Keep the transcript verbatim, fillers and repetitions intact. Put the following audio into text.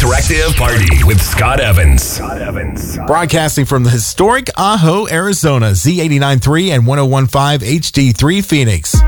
Interactive Party with Scott Evans. Scott Evans. Broadcasting from the historic Ajo, Arizona, Z eighty-nine point three and ten fifteen H D three Phoenix.